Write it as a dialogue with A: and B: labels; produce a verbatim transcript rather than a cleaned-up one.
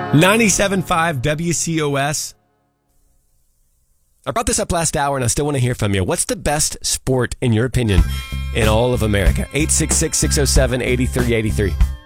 A: ninety-seven point five W C O S. I brought this up last hour, and I still want to hear from you. What's the best sport, in your opinion, in all of America? eight six six, six oh seven, eight three eight three.